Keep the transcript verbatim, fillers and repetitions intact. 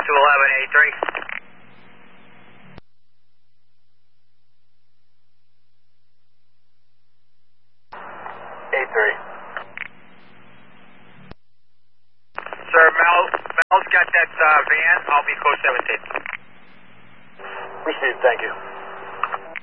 two eleven, A three. A three. Sir, Mel, Mel's got that uh, van. I'll be code seventeen. Received, thank you.